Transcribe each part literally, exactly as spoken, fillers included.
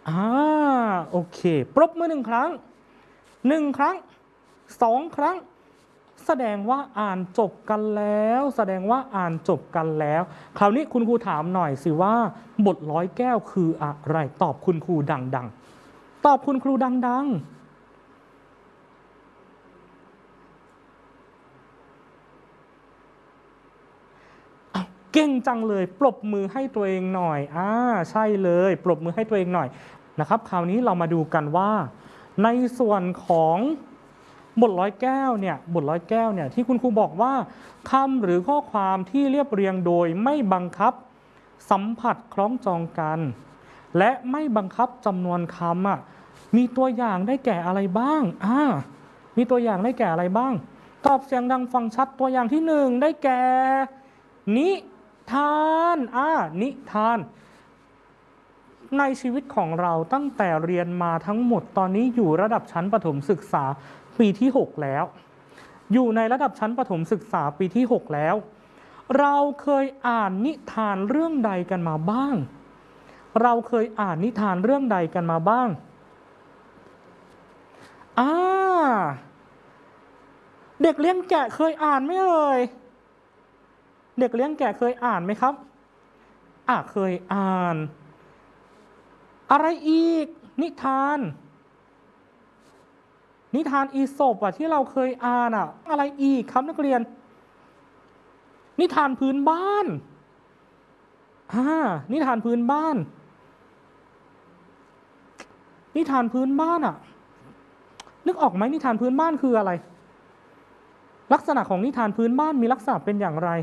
อ่าโอเคปรบมือหนึ่งครั้งหนึ่งครั้งสองครั้งแสดงว่าอ่านจบกันแล้วแสดงว่าอ่านจบกันแล้วคราวนี้คุณครูถามหน่อยสิว่าบทร้อยแก้วคืออะไรตอบคุณครูดังๆตอบคุณครูดังๆเก่งจังเลยปรบมือให้ตัวเองหน่อยอ่าใช่เลยปรบมือให้ตัวเองหน่อยนะครับคราวนี้เรามาดูกันว่าในส่วนของบทร้อยแก้วเนี่ยบทร้อยแก้วเนี่ยที่คุณครูบอกว่าคำหรือข้อความที่เรียบเรียงโดยไม่บังคับสัมผัสคล้องจองกันและไม่บังคับจำนวนคำอ่ะมีตัวอย่างได้แก่อะไรบ้างอ่ามีตัวอย่างได้แก่อะไรบ้างตอบเสียงดังฟังชัดตัวอย่างที่หนึ่งได้แก่นิทานอ่านิทานในชีวิตของเราตั้งแต่เรียนมาทั้งหมดตอนนี้อยู่ระดับชั้นประถมศึกษาปีที่หกแล้วอยู่ในระดับชั้นประถมศึกษาปีที่หกแล้วเราเคยอ่านนิทานเรื่องใดกันมาบ้างเราเคยอ่านนิทานเรื่องใดกันมาบ้างอ่าเด็กเลี้ยงแกะเคยอ่านไหมเอ่ยเด็กเลี้ยงแกะเคยอ่านไหมครับอ่าเคยอ่านอะไรอีกนิทานนิทานอีสปอ่ะที่เราเคยอ่านอ่ะอะไรอีกครับนักเรียนนิทานพื้นบ้านอ่านิทานพื้นบ้านนิทานพื้นบ้านอ่ะนึกออกไหมนิทานพื้นบ้านคืออะไรลักษณะของนิทานพื้นบ้านมีลักษณะเป็นอย่างไร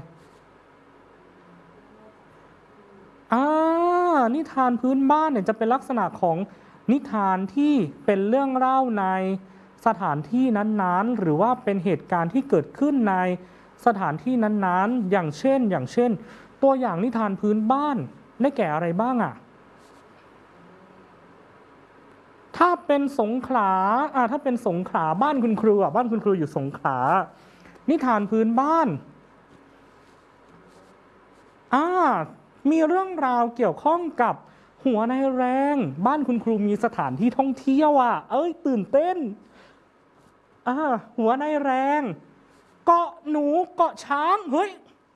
อ่านิทานพื้นบ้านเนี่ยจะเป็นลักษณะของนิทานที่เป็นเรื่องเล่าในสถานที่นั้นๆหรือว่าเป็นเหตุการณ์ที่เกิดขึ้นในสถานที่นั้นๆอย่างเช่นอย่างเช่นตัวอย่างนิทานพื้นบ้านได้แก่อะไรบ้างอ่ะถ้าเป็นสงขลาอ่าถ้าเป็นสงขลาบ้านคุณครูอ่ะบ้านคุณครูอยู่สงขลานิทานพื้นบ้านอ่ามีเรื่องราวเกี่ยวข้องกับหัวในแรงบ้านคุณครูมีสถานที่ท่องเที่ยวอ่ะเอ้ยตื่นเต้นอ่าหัวในแรงเกาะหนูเกาะช้างเฮ้ย